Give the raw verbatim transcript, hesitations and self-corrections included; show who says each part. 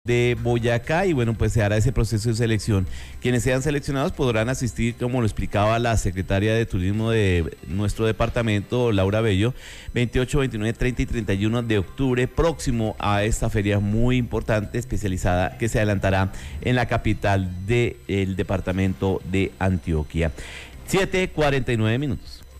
Speaker 1: de Boyacá y bueno, pues se hará ese proceso de selección. Quienes sean seleccionados podrán asistir, como lo explicaba la secretaria de Turismo de nuestro departamento, Laura Bello, veintiocho, veintinueve, treinta y treinta y uno de octubre próximo a esta feria muy importante, especializada, que se adelantará en la capital del departamento de Antioquia. siete, cuarenta y nueve minutos.